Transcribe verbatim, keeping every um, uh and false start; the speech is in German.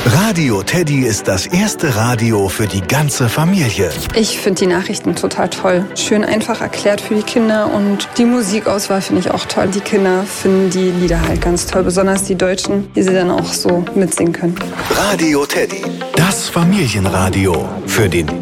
Radio Teddy ist das erste Radio für die ganze Familie. Ich finde die Nachrichten total toll. Schön einfach erklärt für die Kinder und die Musikauswahl finde ich auch toll. Die Kinder finden die Lieder halt ganz toll, besonders die Deutschen, die sie dann auch so mitsingen können. Radio Teddy, das Familienradio für den